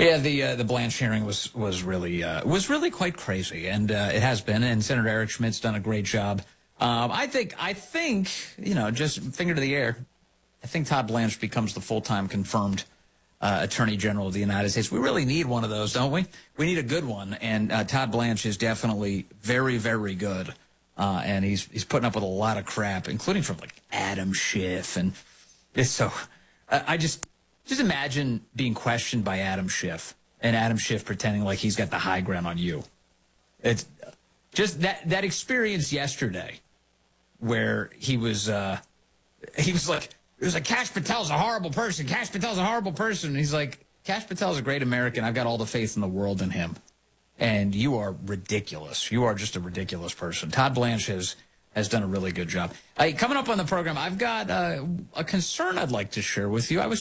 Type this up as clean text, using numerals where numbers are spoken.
Yeah, the Blanche hearing was really quite crazy, and it has been. And Senator Eric Schmidt's done a great job. I think just finger to the air. I think Todd Blanche becomes the full-time confirmed Attorney General of the United States. We really need one of those, don't we? We need a good one, and Todd Blanche is definitely very, very good. And he's putting up with a lot of crap, including from like Adam Schiff, and it's so. I just imagine being questioned by Adam Schiff, and Adam Schiff pretending like he's got the high ground on you. It's just that experience yesterday, where he was like, it was like, Kash Patel's a horrible person. Kash Patel's a horrible person. And he's like, Kash Patel's a great American. I've got all the faith in the world in him. And you are ridiculous. You are just a ridiculous person. Todd Blanche has done a really good job. Coming up on the program, I've got a concern I'd like to share with you. I was